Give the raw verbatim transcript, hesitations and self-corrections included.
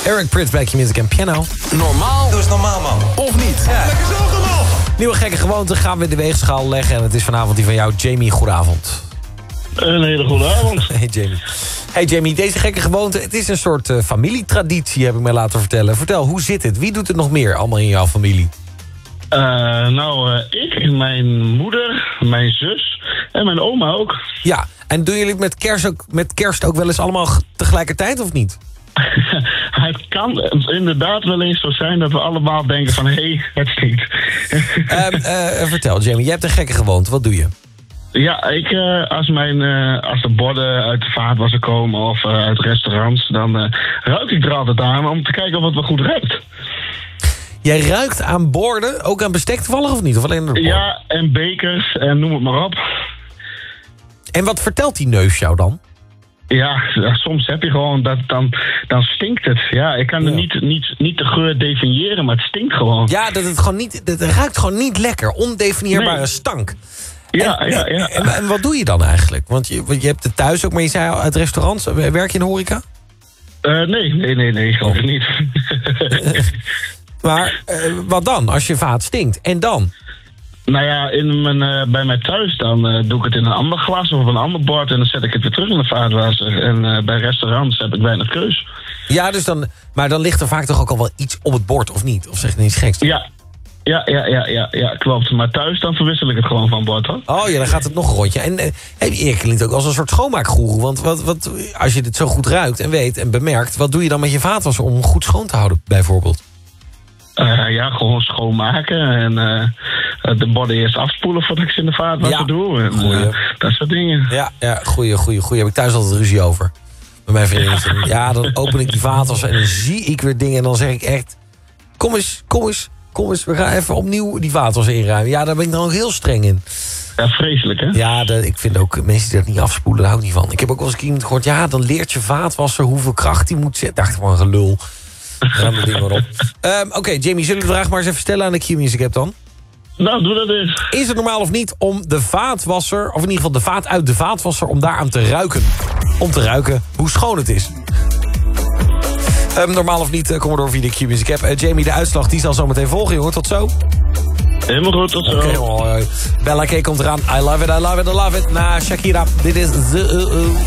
Eric Prydz bij Q-Music en Piano. Normaal? Doe eens normaal, man. Of niet? Ja. Lekker zo gewoon. Nieuwe gekke gewoonte gaan we in de weegschaal leggen. En het is vanavond die van jou, Jamie. Goedenavond. Een hele goede avond. Hey Jamie. Hey Jamie, deze gekke gewoonte, het is een soort uh, familietraditie, heb ik me laten vertellen. Vertel, hoe zit het? Wie doet het nog meer allemaal in jouw familie? Uh, nou, uh, ik, mijn moeder, mijn zus en mijn oma ook. Ja, en doen jullie het met kerst ook, met kerst ook wel eens allemaal tegelijkertijd of niet? Het kan inderdaad wel eens zo zijn dat we allemaal denken van... hé, hey, het stinkt. uh, uh, vertel Jamie, jij hebt een gekke gewoonte, wat doe je? Ja, ik, uh, als, mijn, uh, als de borden uit de vaatwasser komen of uh, uit restaurants... dan uh, ruik ik er altijd aan om te kijken of het wel goed ruikt. Jij ruikt aan borden, ook aan bestek toevallig of niet? Of alleen aan de borden? Ja, en bekers en noem het maar op. En wat vertelt die neus jou dan? Ja, soms heb je gewoon dat, dan, dan stinkt het. Ja, ik kan ja. er niet, niet, niet de geur definiëren, maar het stinkt gewoon. Ja, dat het gewoon niet, het ruikt gewoon niet lekker. Ondefinieerbare nee. stank. Ja, en, ja, ja. En, en wat doe je dan eigenlijk? Want je, want je hebt het thuis ook, maar je zei al uit restaurants. Werk je in de horeca? Uh, nee, nee, nee, nee, geloof ik niet. Maar uh, wat dan, als je vaat stinkt? En dan? Nou ja, in mijn, uh, bij mij thuis dan uh, doe ik het in een ander glas of op een ander bord... en dan zet ik het weer terug in de vaatwasser. En uh, bij restaurants heb ik weinig keus. Ja, dus dan, maar dan ligt er vaak toch ook al wel iets op het bord, of niet? Of zeg je niets geks? Ja. Ja, ja, ja, ja, ja, klopt. Maar thuis dan verwissel ik het gewoon van bord, hoor. Oh ja, dan gaat het nog een rondje. En uh, je klinkt ook als een soort schoonmaakgoeroe. Want wat, wat, als je dit zo goed ruikt en weet en bemerkt... wat doe je dan met je vaatwasser om hem goed schoon te houden, bijvoorbeeld? Uh, ja, gewoon schoonmaken en uh, de borden eerst afspoelen voordat ik ze in de vaatwasser ja. doe. En, uh, dat soort dingen. Ja, ja, goeie, goeie, goeie. Heb ik thuis altijd ruzie over. Met mijn vrienden. Ja. ja, dan open ik die vaatwasser en dan zie ik weer dingen en dan zeg ik echt... Kom eens, kom eens, kom eens, we gaan even opnieuw die vaatwasser inruimen. Ja, daar ben ik dan ook heel streng in. Ja, vreselijk, hè? Ja, de, ik vind ook mensen die dat niet afspoelen, daar hou ik niet van. Ik heb ook wel eens iemand gehoord, ja, dan leert je vaatwasser hoeveel kracht die moet zetten. Dacht van gelul. Ruim dat ding maar op. Um, Oké, okay, Jamie, zullen we de vraag maar eens even stellen aan de Q-Music App dan? Nou, doe dat eens. Is het normaal of niet om de vaatwasser, of in ieder geval de vaat uit de vaatwasser, om daaraan te ruiken? Om te ruiken hoe schoon het is. Um, normaal of niet, uh, kom maar door via de Q-Music App. Uh, Jamie, de uitslag die zal zo meteen volgen, jongen. Tot zo. Helemaal goed, tot zo. Okay, oh, Bella K komt eraan. I love it, I love it, I love it. Na Shakira, dit is The Uh Uh.